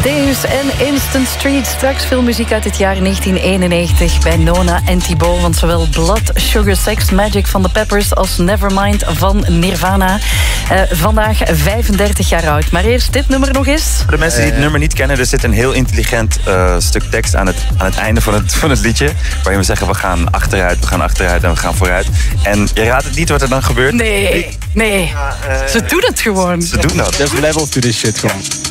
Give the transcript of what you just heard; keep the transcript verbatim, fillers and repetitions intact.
Amadeus en Instant Street. Straks filmmuziek uit het jaar negentien eenennegentig bij Nona en Thibaut. Want zowel Blood, Sugar, Sex, Magic van de Peppers als Nevermind van Nirvana. Uh, vandaag vijfendertig jaar oud. Maar eerst dit nummer nog eens. Voor de mensen die het nummer niet kennen, er zit een heel intelligent uh, stuk tekst aan het, aan het einde van het, van het liedje. Waarin we zeggen, we gaan achteruit, we gaan achteruit en we gaan vooruit. En je raadt het niet wat er dan gebeurt. Nee, nee. Uh, ze doen het gewoon. Ze doen dat. There's levels to this shit gewoon.